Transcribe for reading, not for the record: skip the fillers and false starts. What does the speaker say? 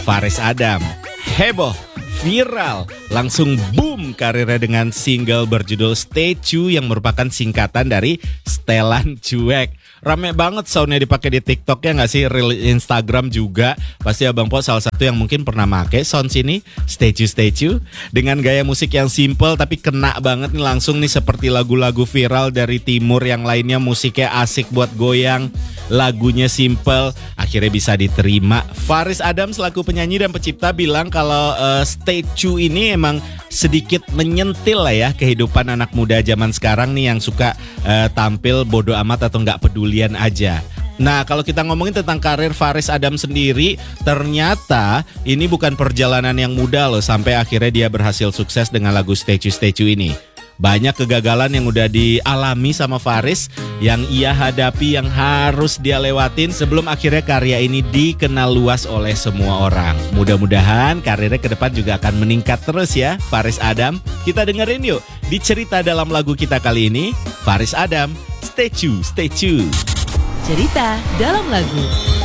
Faris Adam. Heboh, viral, langsung boom karirnya dengan single berjudul Statue yang merupakan singkatan dari Setelan Cuek. Rame banget soundnya dipakai di TikTok ya nggak sih, reel Instagram juga. Pasti Abang Po salah satu yang mungkin pernah make sound sini, Statue. Dengan gaya musik yang simple tapi kena banget nih langsung nih seperti lagu-lagu viral dari timur yang lainnya, musiknya asik buat goyang, lagunya simple, akhirnya bisa diterima. Faris Adam selaku penyanyi dan pencipta bilang kalau Statue ini emang sedikit menyentil lah ya kehidupan anak muda zaman sekarang nih yang suka tampil bodo amat atau nggak pedulian aja. Nah, kalau kita ngomongin tentang karir Faris Adam sendiri, ternyata ini bukan perjalanan yang mudah loh sampai akhirnya dia berhasil sukses dengan lagu Statue ini. Banyak kegagalan yang udah dialami sama Faris, yang ia hadapi, yang harus dia lewatin sebelum akhirnya karya ini dikenal luas oleh semua orang. Mudah-mudahan karirnya ke depan juga akan meningkat terus ya, Faris Adam. Kita dengerin yuk di cerita dalam lagu kita kali ini, Faris Adam, Statue. Cerita dalam lagu.